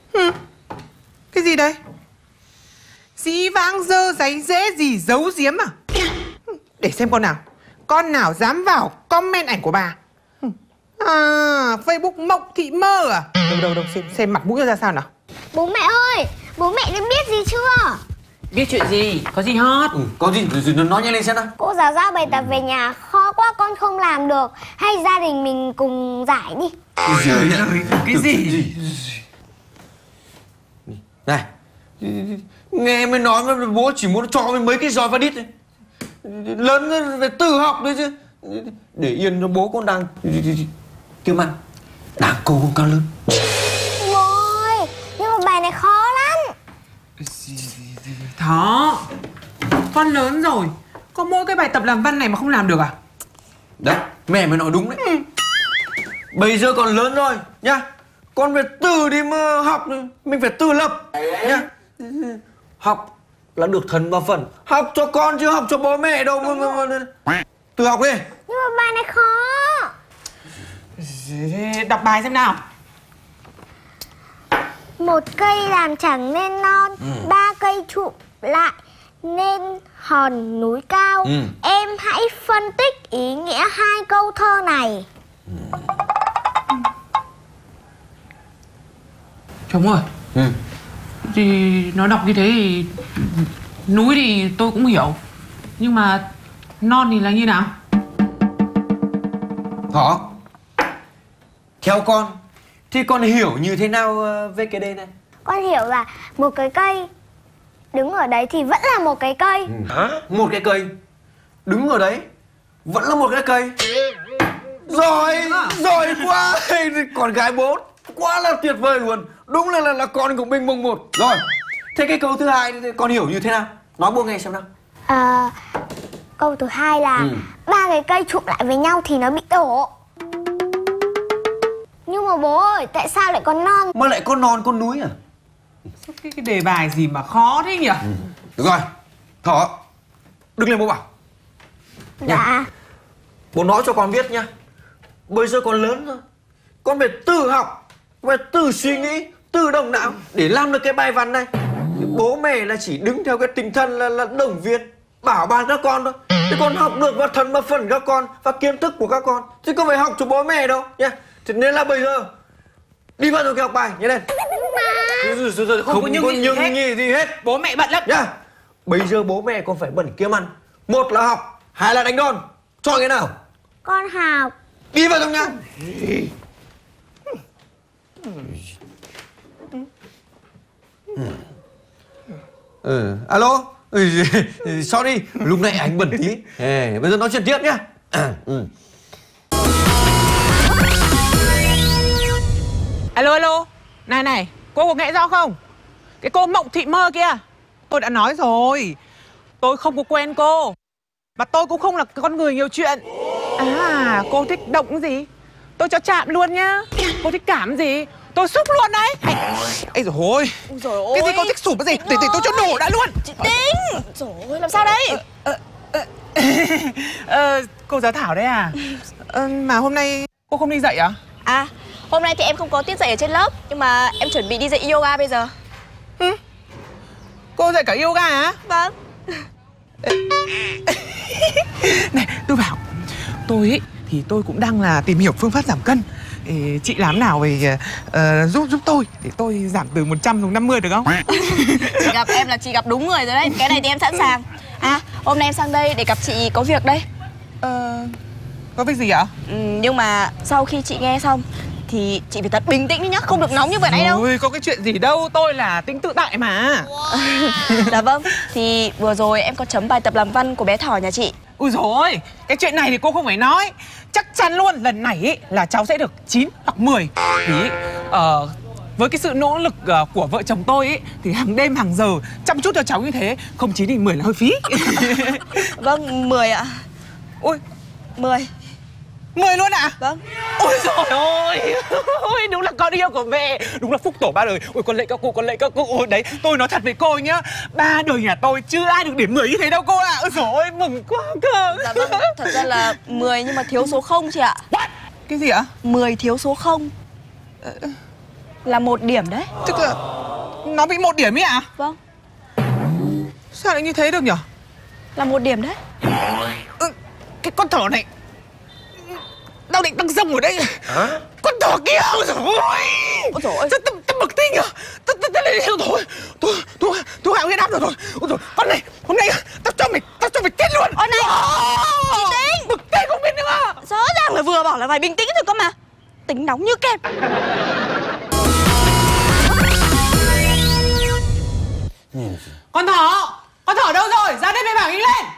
Cái gì đây? Dĩ vãng dơ giấy dễ gì giấu giếm à? Để xem con nào dám vào comment ảnh của bà. À, Facebook Mộng Thị Mơ à? Đâu, xem mặt mũi ra sao nào. Bố mẹ ơi, bố mẹ đã biết gì chưa? Biết chuyện gì? Có gì hot? Có gì nó nói nhanh lên xem nào. Cô giáo giao bài tập về nhà khó quá con không làm được. Hay gia đình mình cùng giải đi. Cái gì? Này, nghe mới nói mà bố chỉ muốn cho mấy cái roi và đít này. Lớn phải tự học đấy chứ. Để yên cho bố con đang kiếm ăn. Đang cố con cao lớn. Bố ơi, nhưng mà bài này khó lắm. Đó, con lớn rồi, có mỗi cái bài tập làm văn này mà không làm được à? Đấy, mẹ mới nói đúng đấy. Bây giờ còn lớn rồi nhá. Con phải tự đi mà học, mình phải tự lập nhá. Học là được thần và phần. Học cho con chứ học cho bố mẹ đâu mà. Tự học đi. Nhưng mà bài này khó. Đọc bài xem nào. Một cây làm chẳng nên non, ba cây chụm lại nên hòn núi cao. Em hãy phân tích ý nghĩa hai câu thơ này. Chồng ơi, thì nó đọc như thế thì núi thì tôi cũng hiểu, nhưng mà non thì là như nào? Hả? Theo con thì con hiểu như thế nào về cái đây này? Con hiểu là một cái cây đứng ở đấy thì vẫn là một cái cây. Hả? Một cái cây đứng ở đấy vẫn là một cái cây. Giỏi quá. Con gái bố quá là tuyệt vời luôn. Đúng là con của mình mùng một. Rồi, thế cái câu thứ hai thì con hiểu như thế nào? Nói bố nghe xem nào. Câu thứ hai là ba cái cây chụm lại với nhau thì nó bị đổ. Nhưng mà bố ơi, tại sao lại còn non? Mà lại con non con núi à? Sao cái đề bài gì mà khó thế nhỉ? Được rồi, Thỏ, đứng lên bố bảo. Dạ. Bố nói cho con biết nhá. Bây giờ con lớn rồi, con phải tự học, phải tự suy nghĩ, tự động não để làm được cái bài văn này. Bố mẹ là chỉ đứng theo cái tinh thần là động viên, bảo ban các con thôi. Thế con học được và thần và phần các con và kiến thức của các con, chứ không phải học cho bố mẹ đâu nhá. Thế nên là bây giờ đi vào cái học bài nhanh lên. Không có nhưng nhì gì hết. Bố mẹ bận lắm nhá. Bây giờ bố mẹ con phải bận kiếm ăn. Một là học, hai là đánh đòn. Chọn cái nào? Con học. Đi vào trong nhà. Alo. Sorry, lúc nãy anh bận tí. Bây giờ nói chuyện tiếp nhá. Alo. Này, cô có nghe rõ không? Cái cô Mộng Thị Mơ kia. Tôi đã nói rồi, tôi không có quen cô. Và tôi cũng không là con người nhiều chuyện. À, cô thích động cái gì? Tôi cho chạm luôn nhá. Cô thích cảm gì? Tôi xúc luôn đấy. Ây dồi ôi. Cái gì cô thích xụp cái gì? Để tôi cho nổ đã luôn. Chị Tinh. Trời ơi, làm sao đấy? Cô giáo Thảo đấy à? Mà hôm nay cô không đi dạy à? À, hôm nay thì em không có tiết dạy ở trên lớp, nhưng mà em chuẩn bị đi dạy yoga bây giờ. Cô dạy cả yoga á? Vâng. Này, tôi bảo, tôi ấy thì tôi cũng đang là tìm hiểu phương pháp giảm cân. Chị làm nào về giúp tôi để tôi giảm từ 100 xuống 50 được không? Chị gặp em là chị gặp đúng người rồi đấy. Cái này thì em sẵn sàng. À, hôm nay em sang đây để gặp chị có việc đây. Có việc gì ạ? Nhưng mà sau khi chị nghe xong thì chị phải thật bình tĩnh đi nhá, không được nóng như vừa nãy đâu. Ôi, có cái chuyện gì đâu, tôi là tính tự tại mà. Dạ vâng, thì vừa rồi em có chấm bài tập làm văn của bé Thỏ nhà chị. Ui dồi ôi, cái chuyện này thì cô không phải nói. Chắc chắn luôn, lần này ý, là cháu sẽ được 9 hoặc 10. Thì với cái sự nỗ lực của vợ chồng tôi ý, thì hàng đêm hàng giờ chăm chút cho cháu như thế, không 9 thì 10 là hơi phí. Vâng, 10 ạ. Ôi, 10. 10 luôn ạ? Vâng. Ôi trời ơi. Ôi, đúng là con yêu của mẹ. Đúng là phúc tổ ba đời. Ôi, con lạy các cụ. Ôi, đấy, tôi nói thật với cô nhá, ba đời nhà tôi chưa ai được điểm 10 như thế đâu cô ạ. Ôi trời ơi, mừng quá cơ. Dạ vâng, thật ra là 10 nhưng mà thiếu số 0 chị ạ. What? Cái gì ạ? 10 thiếu số 0. Là 1 điểm đấy. Tức là nó bị 1 điểm ấy à? Vâng, Sao lại như thế được nhở? là 1 điểm đấy. Cái con thỏ này đang định tăng sông ở đây. Con thỏ kia, ôi dồi ôi. Ôi dồi ôi. Tao bực tinh à. Tao lên theo thôi. Tôi hại huyết áp rồi. Ôi dồi, con này, hôm nay tao cho mày chết luôn. Ôi này, bình tĩnh. Bực tinh không biết nữa. Rõ ràng là vừa bảo là phải bình tĩnh rồi cơ mà. Tính nóng như kẹp. Con thỏ đâu rồi? Ra đây mày bảo nhanh lên.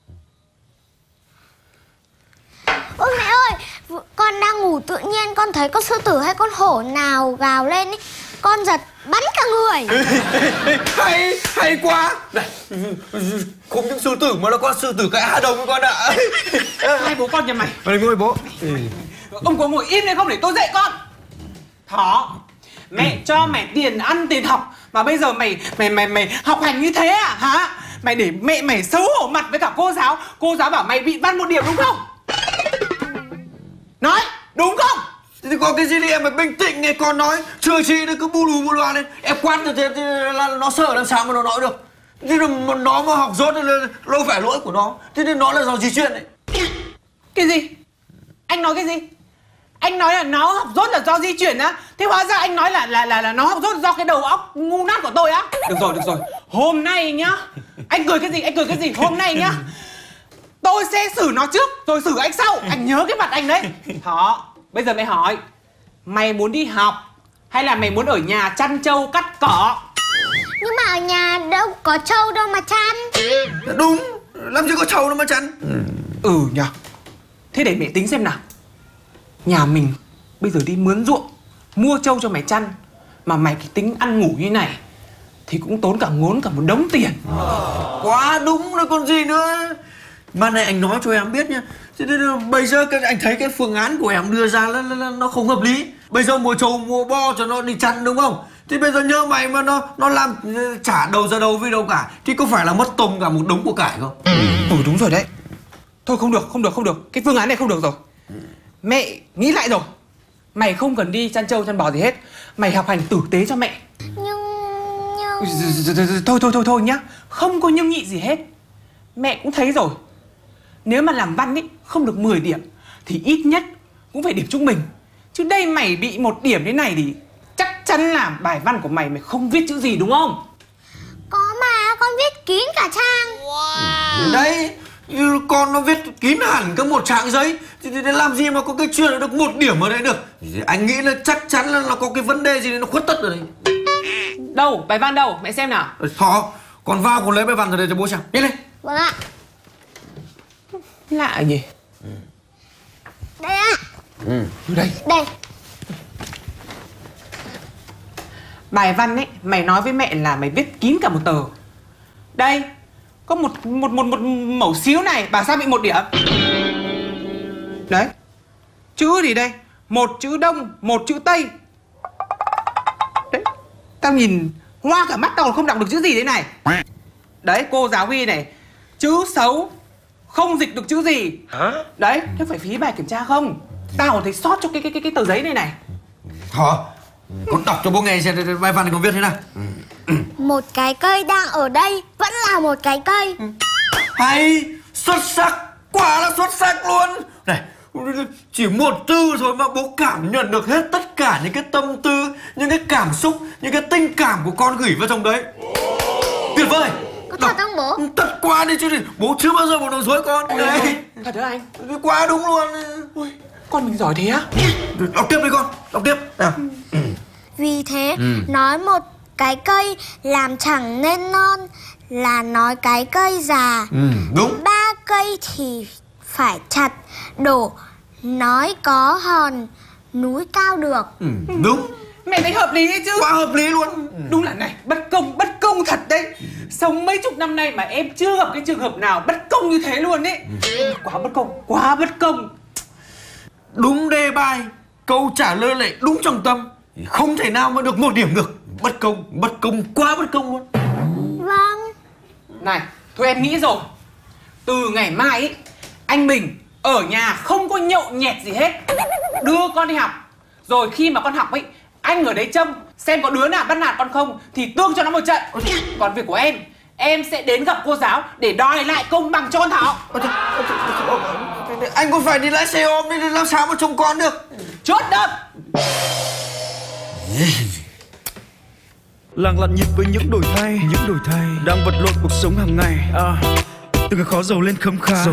Ôi mẹ ơi, con đang ngủ tự nhiên con thấy con sư tử hay con hổ nào gào lên ý. Con giật bắn cả người. Hay quá. Này, không những sư tử mà là con sư tử cái Hà Đồng con ạ. Hai bố con nhà mày. Mày ngồi bố. Ông có ngồi im đây không để tôi dạy con. Thỏ, mẹ cho mày tiền ăn tiền học mà bây giờ mày học hành như thế à hả? Mày để mẹ mày xấu hổ mặt với cả cô giáo bảo mày bị ban 1 điểm đúng không? Nói đúng không? Thì có cái gì đi em phải bình tĩnh nghe con nói. Chưa chi nó cứ bu loa lên. Em quát thì là nó sợ làm sao mà nó nói được. Thế là nó mà học dốt thì đâu phải lỗi của nó. Thế nên nó là do di truyền đấy. Cái gì? Anh nói cái gì? Anh nói là nó học dốt là do di chuyển á? Thế hóa ra anh nói là nó học dốt do cái đầu óc ngu nát của tôi á? Được rồi. Hôm nay nhá. Anh cười cái gì? Hôm nay nhá. Tôi sẽ xử nó trước rồi xử anh sau. Anh nhớ cái mặt anh đấy. Thỏ, bây giờ mày hỏi, mày muốn đi học hay là mày muốn ở nhà chăn trâu cắt cỏ? Nhưng mà ở nhà đâu có trâu đâu mà chăn. Đúng, làm gì có trâu đâu mà chăn. Nhờ. Thế để mẹ tính xem nào. Nhà mình bây giờ đi mướn ruộng mua trâu cho mày chăn mà mày cái tính ăn ngủ như này thì cũng tốn cả ngốn cả một đống tiền. Quá đúng rồi còn gì nữa. Mà này anh nói cho em biết nhá. Thế nên bây giờ anh thấy cái phương án của em đưa ra là nó không hợp lý. Bây giờ mua trâu mua bo cho nó đi chăn đúng không? Thì bây giờ nhớ mày mà nó làm trả đầu ra đầu với đâu cả thì có phải là mất tông cả một đống của cải không? Đúng rồi đấy. Thôi không được. Cái phương án này không được rồi. Mẹ nghĩ lại rồi. Mày không cần đi chăn trâu chăn bò gì hết. Mày học hành tử tế cho mẹ. Nhưng Thôi nhá. Không có nhưng nhị gì hết. Mẹ cũng thấy rồi. Nếu mà làm văn ý không được 10 điểm thì ít nhất cũng phải điểm trung bình. Chứ đây mày bị 1 điểm thế này thì chắc chắn là bài văn của mày không viết chữ gì đúng không? có mà con viết kín cả trang. Đấy, con nó viết kín hẳn cả một trang giấy thì làm gì mà có cái chuyện được 1 điểm ở đây được. Anh nghĩ là chắc chắn là nó có cái vấn đề gì nó khuất tất ở đây. Đâu, bài văn đâu, mẹ xem nào. Thỏ, con vào con lấy bài văn ra đây cho bố xem. Nhanh lên. Vâng ạ. Lạ nhỉ. Đây ạ. Đây. Đây. Bài văn ấy, mày nói với mẹ là mày viết kín cả một tờ. Đây, có một mẩu xíu này, bảo sao bị 1 điểm. Đấy. Chữ gì đây? 1 chữ Đông, 1 chữ Tây. Đấy. Tao nhìn hoa cả mắt tao còn không đọc được chữ gì thế này. Đấy, cô giáo ghi này. Chữ xấu, không dịch được chữ gì. Đấy, thế phải phí bài kiểm tra không? Tao còn thấy sót cho cái tờ giấy này này. Thỏ, con đọc cho bố nghe xem bài văn này con viết thế nào. Một cái cây đang ở đây vẫn là một cái cây. Hay, xuất sắc, quả là xuất sắc luôn. Này, chỉ 1 từ thôi mà bố cảm nhận được hết tất cả những cái tâm tư, những cái cảm xúc, những cái tình cảm của con gửi vào trong đấy. Tuyệt vời. Có thật không bố? Thật quá đi chứ. Bố chưa bao giờ một nói dối con. Đấy. Thật đó anh? Quá đúng luôn. Ui, con mình giỏi thế á? Đọc tiếp đi con, đọc tiếp nào. Vì thế nói một cái cây làm chẳng nên non là nói cái cây già. Đúng. 3 cây thì phải chặt đổ, nói có hòn núi cao được. Đúng. Mẹ thấy hợp lý đấy chứ? Quá hợp lý luôn. Đúng là này, bất công thật đấy. Sống mấy chục năm nay mà em chưa gặp cái trường hợp nào bất công như thế luôn ấy. Quá bất công. Đúng đề bài, câu trả lời lại đúng trọng tâm, không thể nào mà được 1 điểm được. Bất công, quá bất công luôn. Vâng. Này, thôi em nghĩ rồi. Từ ngày mai ấy, anh Bình ở nhà không có nhậu nhẹt gì hết. Đưa con đi học. Rồi khi mà con học ấy, Anh ở đấy trông, xem có đứa nào bắt nạt con không thì tương cho nó một trận. Còn việc của em sẽ đến gặp cô giáo để đòi lại công bằng cho con Thảo. Anh còn phải đi lái xe ôm nên làm sao mà trông con được. Chốt đơn. Làng lặn nhịp với những đổi thay đang vật lộn cuộc sống hàng ngày. Từ khó giàu lên khấm khá.